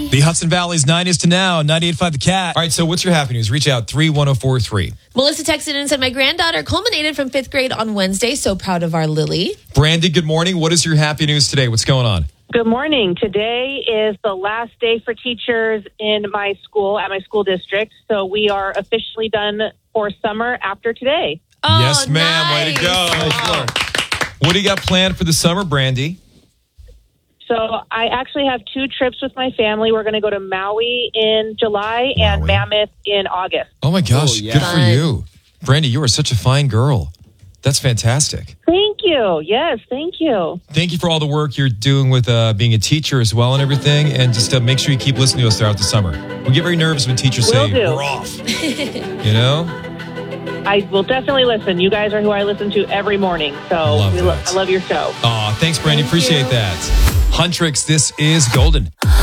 The Hudson Valley's 90s to now, 98.5 The Cat. All right, so what's your happy news? Reach out, 31043. Melissa texted in and said, my granddaughter culminated from 5th grade on Wednesday. So proud of our Lily. Brandy, good morning. What is your happy news today? What's going on? Good morning. Today is the last day for teachers in my school, at my school district. So we are officially done for summer after today. Oh, yes, ma'am. Way to go. Nice. What do you got planned for the summer, Brandy? So I actually have 2 trips with my family. We're going to go to Maui in July and Mammoth in August. Oh, my gosh. Good for you. Brandy, you are such a fine girl. That's fantastic. Thank you. Yes, thank you. Thank you for all the work you're doing with being a teacher as well and everything. And just make sure you keep listening to us throughout the summer. We get very nervous when teachers say, we're off. You know? I will definitely listen. You guys are who I listen to every morning. So I love your show. Aw, thanks, Brandy. Appreciate that. Huntrix, this is Golden.